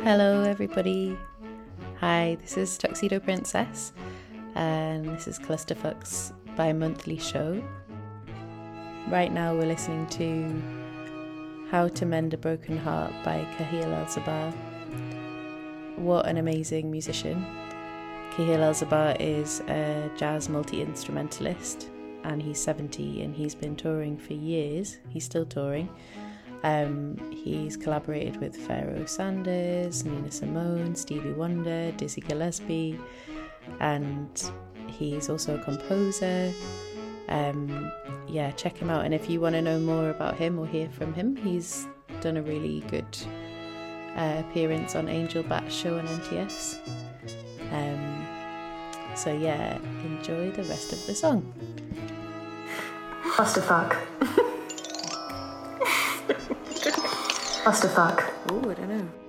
Hello everybody. Hi, this is Tuxedo Princess and this is Clusterfuck's bi-monthly show. Right now we're listening to How to Mend a Broken Heart by Kahil El-Zabbar. What an amazing musician. Kahil El-Zabbar is a jazz multi-instrumentalist and he's 70 and he's been touring for years. He's still touring. He's collaborated with Pharoah Sanders, Nina Simone, Stevie Wonder, Dizzy Gillespie, and he's also a composer. Check him out. And if you want to know more about him or hear from him, he's done a really good appearance on Angel Bat's show on NTS. Enjoy the rest of the song. Clusterfuck. Ooh, I don't know.